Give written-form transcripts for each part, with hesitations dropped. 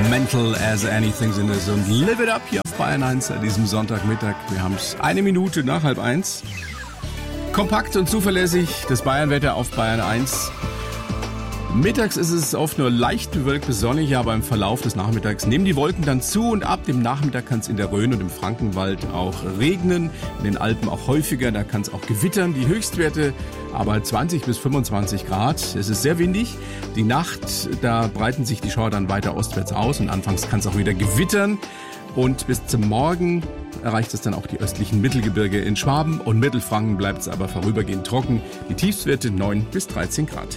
Mental as Anything sind es und Live It Up hier auf Bayern 1 an diesem Sonntagmittag. Wir haben es 1 Minute nach 12:30. Kompakt und zuverlässig das Bayernwetter auf Bayern 1. Mittags ist es oft nur leicht bewölkt bis sonnig, aber im Verlauf des Nachmittags nehmen die Wolken dann zu und ab dem Nachmittag kann es in der Rhön und im Frankenwald auch regnen, in den Alpen auch häufiger, da kann es auch gewittern. Die Höchstwerte aber 20 bis 25 Grad. Es ist sehr windig. Die Nacht, da breiten sich die Schauer dann weiter ostwärts aus und anfangs kann es auch wieder gewittern. Und bis zum Morgen erreicht es dann auch die östlichen Mittelgebirge. In Schwaben und Mittelfranken bleibt es aber vorübergehend trocken. Die Tiefstwerte 9 bis 13 Grad.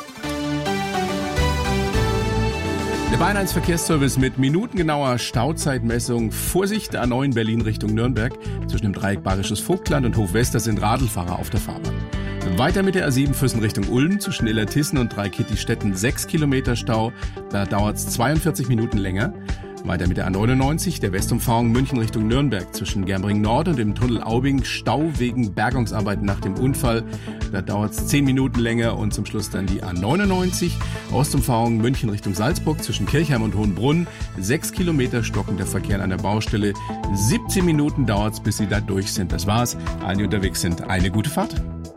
Der Bayern 1 Verkehrsservice mit minutengenauer Stauzeitmessung. Vorsicht, A9 Berlin Richtung Nürnberg. Zwischen dem Dreieck Bayerisches Vogtland und Hofwester sind Radlfahrer auf der Fahrbahn. Weiter mit der A7 Füssen Richtung Ulm. Zwischen Illertissen und Dreikitti-Stetten 6 Kilometer Stau. Da dauert es 42 Minuten länger. Weiter mit der A99, der Westumfahrung München Richtung Nürnberg. Zwischen Germering Nord und dem Tunnel Aubing Stau wegen Bergungsarbeiten nach dem Unfall. Da dauert es 10 Minuten länger und zum Schluss dann die A99, Ostumfahrung München Richtung Salzburg. Zwischen Kirchheim und Hohenbrunn 6 Kilometer stockender Verkehr an der Baustelle. 17 Minuten dauert es, bis Sie da durch sind. Das war's. Allen, die unterwegs sind, eine gute Fahrt.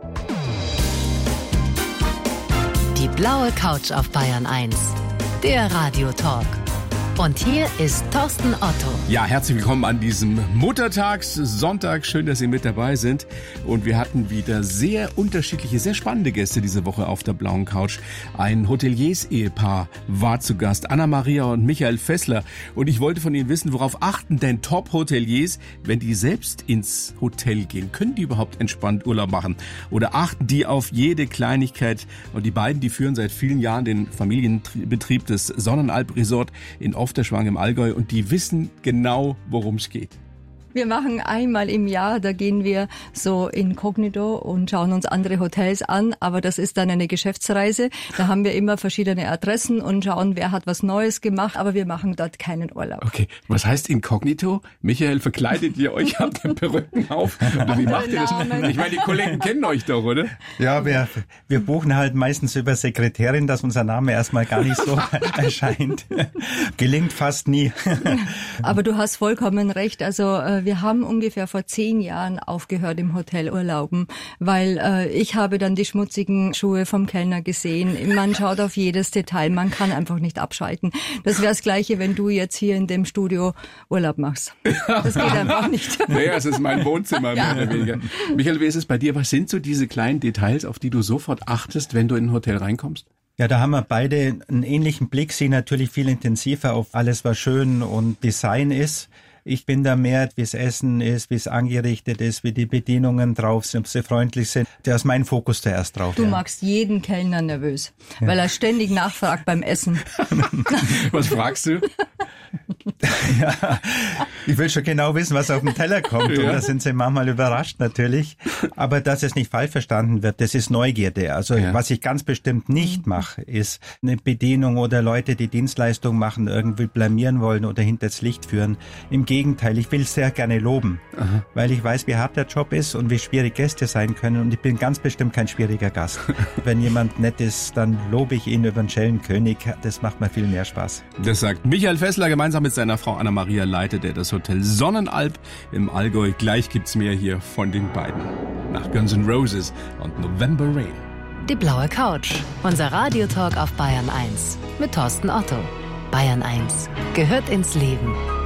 Die blaue Couch auf Bayern 1. Der Radiotalk. Und hier ist Thorsten Otto. Ja, herzlich willkommen an diesem Muttertagssonntag. Schön, dass Sie mit dabei sind. Und wir hatten wieder sehr unterschiedliche, sehr spannende Gäste diese Woche auf der blauen Couch. Ein Hoteliers-Ehepaar war zu Gast, Anna-Maria und Michael Fessler. Und ich wollte von Ihnen wissen, worauf achten denn Top-Hoteliers, wenn die selbst ins Hotel gehen? Können die überhaupt entspannt Urlaub machen? Oder achten die auf jede Kleinigkeit? Und die beiden, die führen seit vielen Jahren den Familienbetrieb des Sonnenalp Resort in Ofterschwang im Allgäu und die wissen genau, worum es geht. Wir machen einmal im Jahr, da gehen wir so inkognito und schauen uns andere Hotels an, aber das ist dann eine Geschäftsreise. Da haben wir immer verschiedene Adressen und schauen, wer hat was Neues gemacht, aber wir machen dort keinen Urlaub. Okay, was heißt inkognito? Michael, verkleidet ihr euch, habt ihr Perücken auf? Oder wie macht ihr das? Ich meine, die Kollegen kennen euch doch, oder? Ja, wir buchen halt meistens über Sekretärin, dass unser Name erstmal gar nicht so erscheint. Gelingt fast nie. Aber du hast vollkommen recht, also wir haben ungefähr vor 10 Jahren aufgehört im Hotelurlauben, weil ich habe dann die schmutzigen Schuhe vom Kellner gesehen. Man schaut auf jedes Detail, man kann einfach nicht abschalten. Das wäre das Gleiche, wenn du jetzt hier in dem Studio Urlaub machst. Das geht einfach nicht. Naja, es ist mein Wohnzimmer, mehr oder weniger. Michael, wie ist es bei dir? Was sind so diese kleinen Details, auf die du sofort achtest, wenn du in ein Hotel reinkommst? Ja, da haben wir beide einen ähnlichen Blick, sie natürlich viel intensiver auf alles, was schön und Design ist. Ich bin da mehr, wie es Essen ist, wie es angerichtet ist, wie die Bedienungen drauf sind, ob sie freundlich sind. Da ist mein Fokus zuerst drauf. Du magst jeden Kellner nervös, weil er ständig nachfragt beim Essen. Was fragst du? Ja, ich will schon genau wissen, was auf den Teller kommt. Ja. Und da sind sie manchmal überrascht natürlich. Aber dass es nicht falsch verstanden wird, das ist Neugierde. Also was ich ganz bestimmt nicht mache, ist eine Bedienung oder Leute, die Dienstleistung machen, irgendwie blamieren wollen oder hinters Licht führen. Im Gegenteil, ich will sehr gerne loben, weil ich weiß, wie hart der Job ist und wie schwierig Gäste sein können. Und ich bin ganz bestimmt kein schwieriger Gast. Wenn jemand nett ist, dann lobe ich ihn über den Schellenkönig. Das macht mir viel mehr Spaß. Das sagt Michael Fessler. Gemeinsam mit seiner Frau Anna-Maria leitet er das Hotel Sonnenalp im Allgäu. Gleich gibt's mehr hier von den beiden. Nach Guns N' Roses und November Rain. Die blaue Couch. Unser Radiotalk auf Bayern 1 mit Thorsten Otto. Bayern 1 gehört ins Leben.